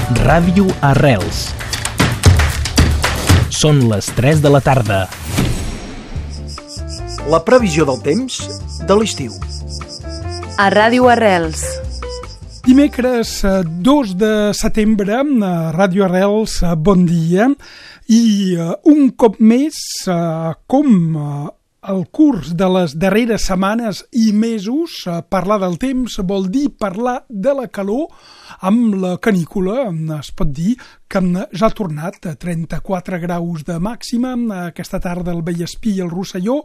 Ràdio Arrels. Són les 3 de la tarda. La previsió del temps de l'estiu. A Ràdio Arrels. Dimecres 2 de setembre, a Ràdio Arrels, bon dia. I un cop més, com el curs de les darreres setmanes i mesos, parlar del temps vol dir parlar de la calor. Amb la canícula es pot dir que ja ha tornat a 34 graus de màxima aquesta tarda al Vallespir i al Rosselló,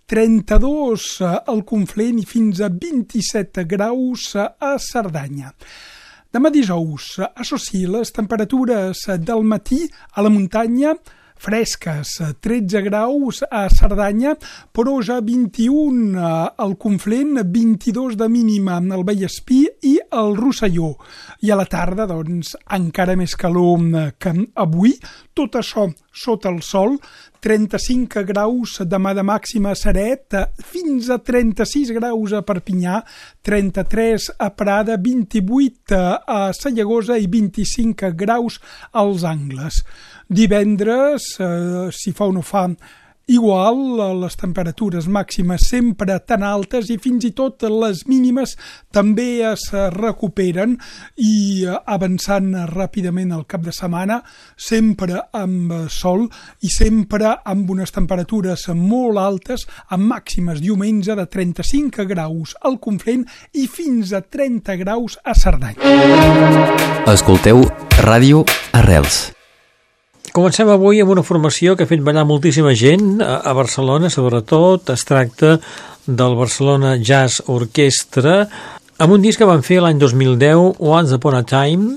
32 al Conflent i fins a 27 graus a Cerdanya. Demà dijous, això sí, les temperatures del matí a la muntanya fresques, 13 graus a Cerdanya, però ja 21 al Conflent, 22 de mínima al Vallespir i al Rosselló. I a la tarda, doncs, encara més calor que avui, tot això sota el sol, 35 graus demà de màxima a Ceret, fins a 36 graus a Perpinyà, 33 a Prada, 28 a Sallagosa i 25 graus als Angles. Divendres, si fa o no fa igual, les temperatures màximes sempre tan altes i fins i tot les mínimes també es recuperen i avançant ràpidament al cap de setmana, sempre amb sol i sempre amb unes temperatures molt altes, amb màximes diumenge de 35 graus al Conflent i fins a 30 graus a Cerdanya. Escolteu Ràdio Arrels. Comencem avui amb una formació que ha fet ballar moltíssima gent a Barcelona, sobretot. Es tracta del Barcelona Jazz Orchestra, amb un disc que van fer l'any 2010, Once Upon a Time.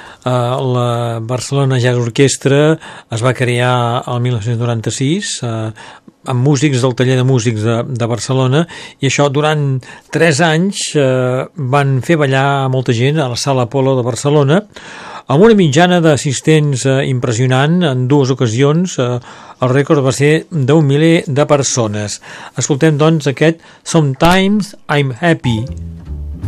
La Barcelona Jazz Orchestra es va crear el 1996 amb músics del taller de músics de Barcelona, i això durant 3 anys van fer ballar molta gent a la Sala Apolo de Barcelona, amb una mitjana d'assistents impressionant. En 2 ocasions el rècord va ser d'1 miler de persones. Escoltem, doncs, aquest Sometimes I'm Happy.